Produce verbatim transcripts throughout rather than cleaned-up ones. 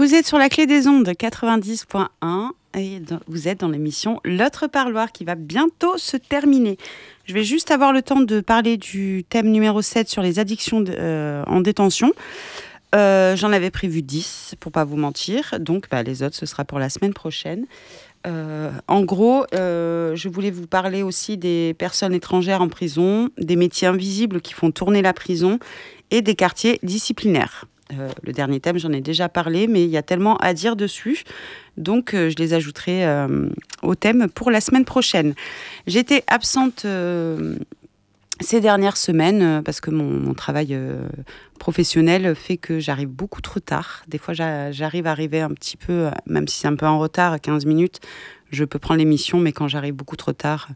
Vous êtes sur la clé des ondes quatre-vingt-dix point un et vous êtes dans l'émission L'autre parloir qui va bientôt se terminer. Je vais juste avoir le temps de parler du thème numéro sept sur les addictions de, euh, en détention. Euh, j'en avais prévu dix pour pas vous mentir, donc bah, les autres ce sera pour la semaine prochaine. Euh, en gros, euh, je voulais vous parler aussi des personnes étrangères en prison, des métiers invisibles qui font tourner la prison et des quartiers disciplinaires. Euh, le dernier thème, j'en ai déjà parlé, mais il y a tellement à dire dessus. Donc, euh, je les ajouterai euh, au thème pour la semaine prochaine. J'étais absente euh, ces dernières semaines euh, parce que mon, mon travail euh, professionnel fait que j'arrive beaucoup trop tard. Des fois, j'a, j'arrive à arriver un petit peu, même si c'est un peu en retard, à quinze minutes, je peux prendre l'émission, mais quand j'arrive beaucoup trop tard,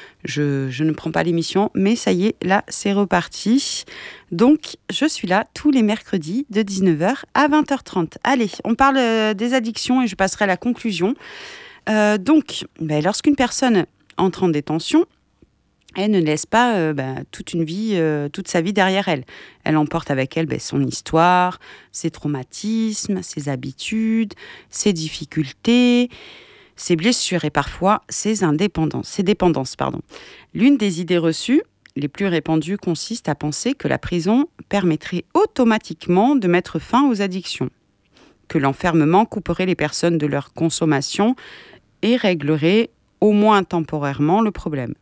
je, je ne prends pas l'émission. Mais ça y est, là, c'est reparti. Donc, je suis là tous les mercredis de dix-neuf heures à vingt heures trente. Allez, on parle euh, des addictions et je passerai à la conclusion. Euh, donc, ben, lorsqu'une personne entre en détention, elle ne laisse pas euh, ben, toute une vie, euh, toute sa vie derrière elle. Elle emporte avec elle ben, son histoire, ses traumatismes, ses habitudes, ses difficultés, ses blessures et parfois ses indépendances, ses dépendances. Pardon. L'une des idées reçues les plus répandues consiste à penser que la prison permettrait automatiquement de mettre fin aux addictions, que l'enfermement couperait les personnes de leur consommation et réglerait, au moins temporairement, le problème.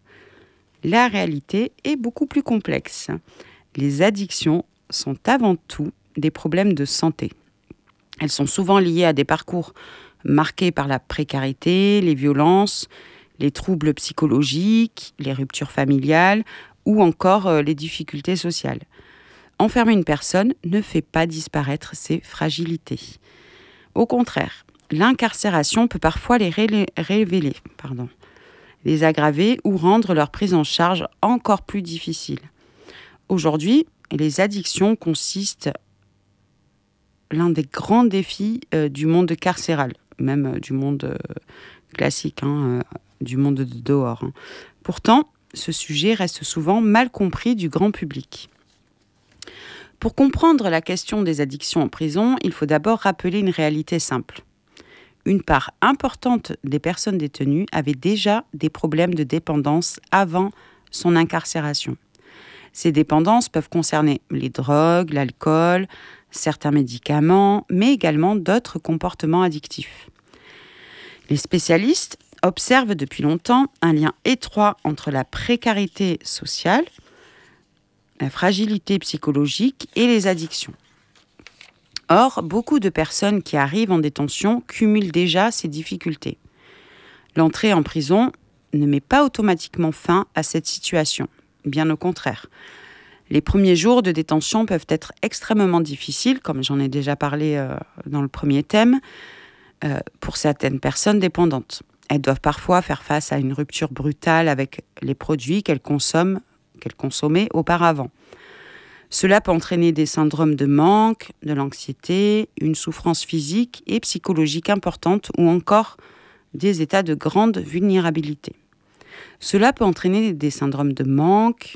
La réalité est beaucoup plus complexe. Les addictions sont avant tout des problèmes de santé. Elles sont souvent liées à des parcours marqués par la précarité, les violences, les troubles psychologiques, les ruptures familiales ou encore euh, les difficultés sociales. Enfermer une personne ne fait pas disparaître ses fragilités. Au contraire, l'incarcération peut parfois les ré- révéler, pardon, les aggraver ou rendre leur prise en charge encore plus difficile. Aujourd'hui, les addictions consistent l'un des grands défis euh, du monde carcéral, même euh, du monde euh, classique, hein, euh, du monde de dehors. Hein. Pourtant, ce sujet reste souvent mal compris du grand public. Pour comprendre la question des addictions en prison, il faut d'abord rappeler une réalité simple. Une part importante des personnes détenues avaient déjà des problèmes de dépendance avant son incarcération. Ces dépendances peuvent concerner les drogues, l'alcool, certains médicaments, mais également d'autres comportements addictifs. Les spécialistes observent depuis longtemps un lien étroit entre la précarité sociale, la fragilité psychologique et les addictions. Or, beaucoup de personnes qui arrivent en détention cumulent déjà ces difficultés. L'entrée en prison ne met pas automatiquement fin à cette situation, bien au contraire. Les premiers jours de détention peuvent être extrêmement difficiles, comme j'en ai déjà parlé euh, dans le premier thème, euh, pour certaines personnes dépendantes. Elles doivent parfois faire face à une rupture brutale avec les produits qu'elles consomment, qu'elles consommaient auparavant. Cela peut entraîner des syndromes de manque, de l'anxiété, une souffrance physique et psychologique importante ou encore des états de grande vulnérabilité. Cela peut entraîner des syndromes de manque,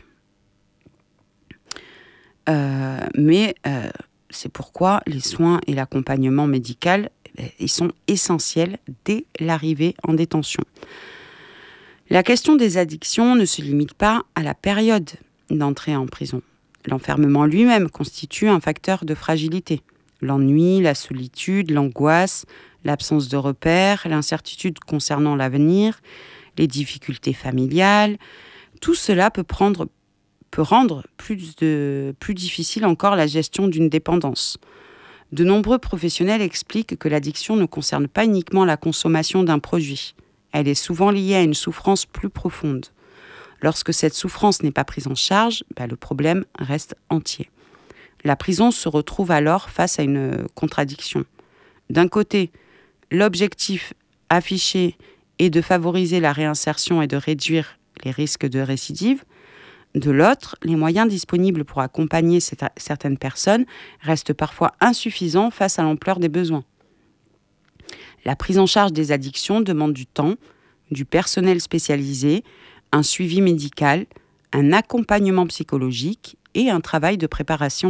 euh, mais euh, c'est pourquoi les soins et l'accompagnement médical ils sont essentiels dès l'arrivée en détention. La question des addictions ne se limite pas à la période d'entrée en prison. L'enfermement lui-même constitue un facteur de fragilité. L'ennui, la solitude, l'angoisse, l'absence de repères, l'incertitude concernant l'avenir, les difficultés familiales, tout cela peut, prendre, peut rendre plus, de, plus difficile encore la gestion d'une dépendance. De nombreux professionnels expliquent que l'addiction ne concerne pas uniquement la consommation d'un produit. Elle est souvent liée à une souffrance plus profonde. Lorsque cette souffrance n'est pas prise en charge, bah, le problème reste entier. La prison se retrouve alors face à une contradiction. D'un côté, l'objectif affiché est de favoriser la réinsertion et de réduire les risques de récidive. De l'autre, les moyens disponibles pour accompagner certaines personnes restent parfois insuffisants face à l'ampleur des besoins. La prise en charge des addictions demande du temps, du personnel spécialisé, un suivi médical, un accompagnement psychologique et un travail de préparation